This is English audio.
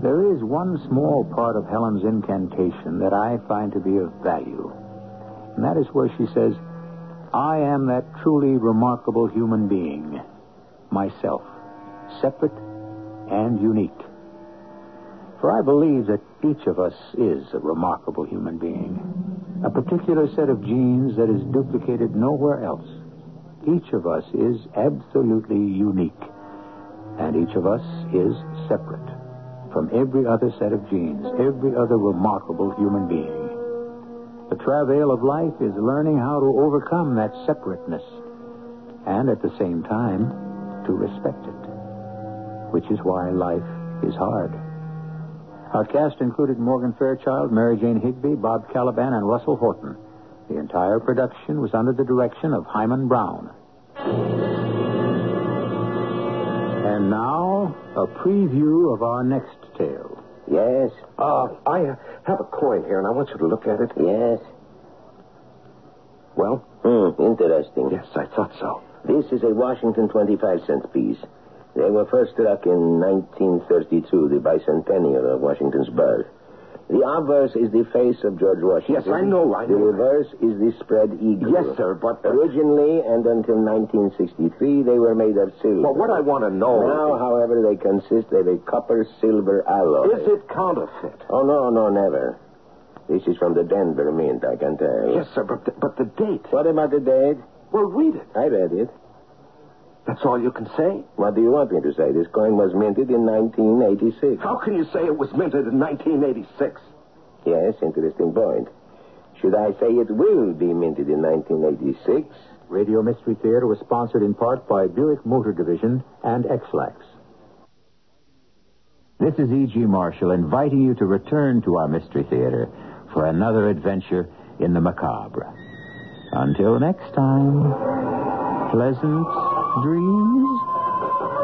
There is one small part of Helen's incantation that I find to be of value. And that is where she says, I am that truly remarkable human being, myself, separate and unique. For I believe that each of us is a remarkable human being, a particular set of genes that is duplicated nowhere else. Each of us is absolutely unique, and each of us is separate from every other set of genes, every other remarkable human being. The travail of life is learning how to overcome that separateness and at the same time to respect it, which is why life is hard. Our cast included Morgan Fairchild, Mary Jane Higby, Bob Caliban, and Russell Horton. The entire production was under the direction of Hyman Brown. And now, a preview of our next tale. Yes? I have a coin here, and I want you to look at it. Yes? Well? Interesting. Yes, I thought so. This is a Washington 25-cent piece. They were first struck in 1932, the bicentennial of Washington's birth. The obverse is the face of George Washington. Yes, I know. The reverse is the spread eagle. Yes, sir, but... Originally, and until 1963, they were made of silver. Well, what I want to know... Now, however, they consist of a copper-silver alloy. Is it counterfeit? Oh, no, never. This is from the Denver Mint, I can tell. Yes, sir, but the date... What about the date? Well, read it. I read it. That's all you can say? What do you want me to say? This coin was minted in 1986. How can you say it was minted in 1986? Yes, interesting point. Should I say it will be minted in 1986? Radio Mystery Theater was sponsored in part by Buick Motor Division and X-Lax. This is E.G. Marshall inviting you to return to our Mystery Theater for another adventure in the macabre. Until next time, pleasant dreams.